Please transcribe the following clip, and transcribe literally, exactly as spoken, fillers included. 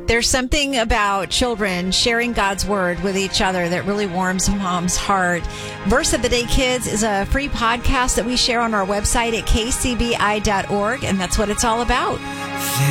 There's something about children sharing God's word with each other that really warms mom's heart. Verse of the Day Kids is a free podcast that we share on our website at k c b i dot org, and that's what it's all about.